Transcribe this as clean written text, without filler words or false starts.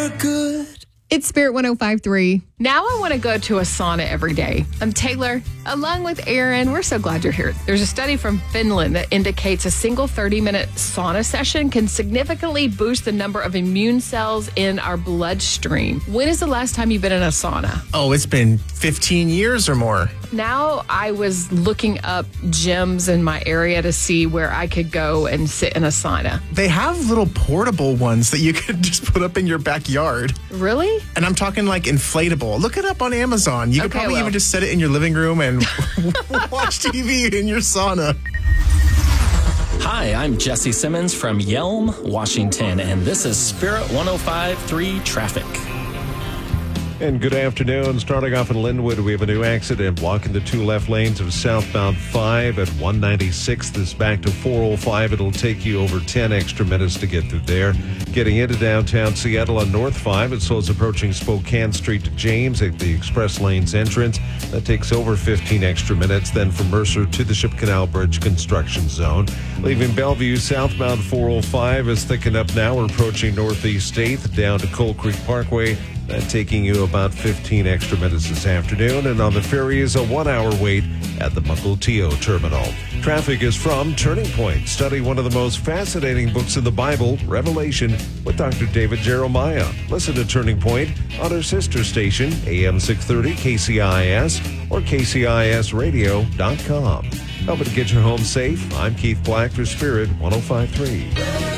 It's Spirit 105.3. Now I want to go to a sauna every day. I'm Taylor, along with Aaron. We're so glad you're here. There's a study from Finland that indicates a single 30-minute sauna session can significantly boost the number of immune cells in our bloodstream. When is the last time you've been in a sauna? Oh, it's been 15 years or more. Now I was looking up gyms in my area to see where I could go and sit in a sauna. They have little portable ones that you could just put up in your backyard. Really? And I'm talking like inflatable. Look it up on Amazon. You could probably even just set it in your living room and watch TV in your sauna. Hi, I'm Jesse Simmons from Yelm, Washington, and this is Spirit 105.3 Traffic. And good afternoon. Starting off in Linwood, we have a new accident blocking the two left lanes of southbound 5 at 196. This back to 405. It'll take you over 10 extra minutes to get through there. Getting into downtown Seattle on North 5, it slows approaching Spokane Street to James at the Express Lanes entrance. That takes over 15 extra minutes. Then from Mercer to the Ship Canal Bridge construction zone. Leaving Bellevue, southbound 405 is thickened up now. We're approaching Northeast 8th down to Coal Creek Parkway. That taking you about 15 extra minutes this afternoon. And on the ferry is a 1-hour wait at the Mukilteo terminal. Traffic is from Turning Point. Study one of the most fascinating books in the Bible, Revelation, with Dr. David Jeremiah. Listen to Turning Point on our sister station, AM 630 KCIS or KCISradio.com. Helping to get your home safe, I'm Keith Black for Spirit 105.3.